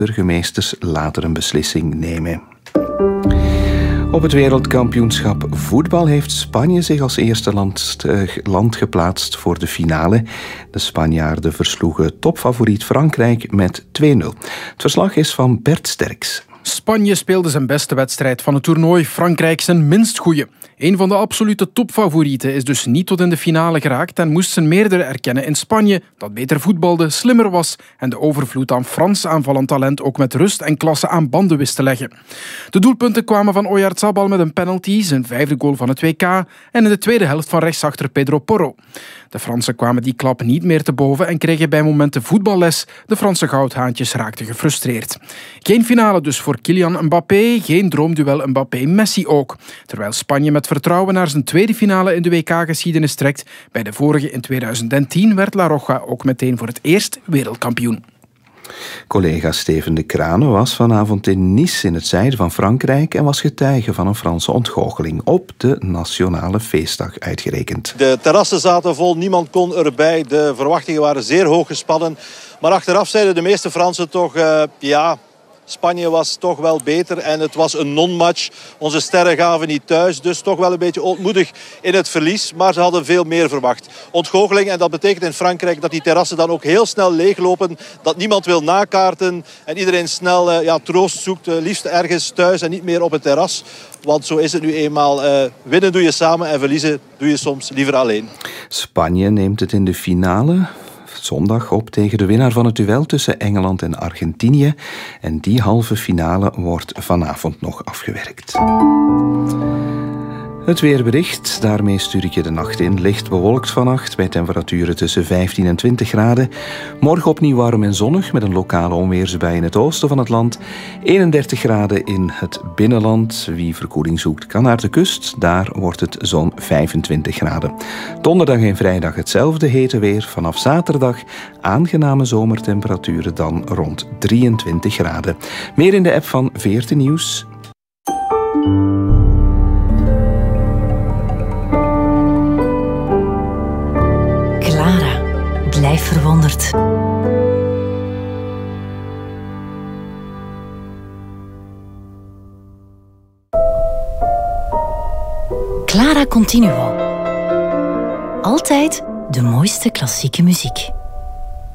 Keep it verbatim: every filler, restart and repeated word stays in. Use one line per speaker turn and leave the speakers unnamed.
burgemeesters later een beslissing nemen. Op het wereldkampioenschap voetbal heeft Spanje zich als eerste land, uh, land geplaatst voor de finale. De Spanjaarden versloegen topfavoriet Frankrijk met twee nul. Het verslag is van Bert Sterks.
Spanje speelde zijn beste wedstrijd van het toernooi, Frankrijk zijn minst goeie. Een van de absolute topfavorieten is dus niet tot in de finale geraakt en moest zijn meerdere erkennen in Spanje, dat beter voetbalde, slimmer was en de overvloed aan Frans aanvallend talent ook met rust en klasse aan banden wist te leggen. De doelpunten kwamen van Oyarzabal met een penalty, zijn vijfde goal van het W K, en in de tweede helft van rechtsachter Pedro Porro. De Fransen kwamen die klap niet meer te boven en kregen bij momenten voetballes. De Franse goudhaantjes raakten gefrustreerd. Geen finale dus voor Kylian Mbappé, geen droomduel Mbappé-Messi ook. Terwijl Spanje met vertrouwen naar zijn tweede finale in de W K-geschiedenis trekt. Bij de vorige in tweeduizend tien werd La Roja ook meteen voor het eerst wereldkampioen.
Collega Steven de Crane was vanavond in Nice in het zuiden van Frankrijk en was getuige van een Franse ontgoocheling op de nationale feestdag uitgerekend.
De terrassen zaten vol, niemand kon erbij. De verwachtingen waren zeer hoog gespannen. Maar achteraf zeiden de meeste Fransen toch, uh, ja... Spanje was toch wel beter en het was een non-match. Onze sterren gaven niet thuis, dus toch wel een beetje ontmoedig in het verlies. Maar ze hadden veel meer verwacht. Ontgoocheling, en dat betekent in Frankrijk dat die terrassen dan ook heel snel leeglopen. Dat niemand wil nakaarten en iedereen snel uh, ja, troost zoekt. Uh, liefst ergens thuis en niet meer op het terras. Want zo is het nu eenmaal. Uh, winnen doe je samen en verliezen doe je soms liever alleen.
Spanje neemt het in de finale zondag op tegen de winnaar van het duel tussen Engeland en Argentinië. En die halve finale wordt vanavond nog afgewerkt. Het weerbericht, daarmee stuur ik je de nacht in. Licht bewolkt vannacht bij temperaturen tussen vijftien en twintig graden. Morgen opnieuw warm en zonnig met een lokale onweersbui in het oosten van het land. eenendertig graden in het binnenland. Wie verkoeling zoekt kan naar de kust. Daar wordt het zo'n vijfentwintig graden. Donderdag en vrijdag hetzelfde hete weer. Vanaf zaterdag aangename zomertemperaturen dan rond drieëntwintig graden. Meer in de app van V R T Nieuws.
Blijf verwonderd. Clara Continuo. Altijd de mooiste klassieke muziek.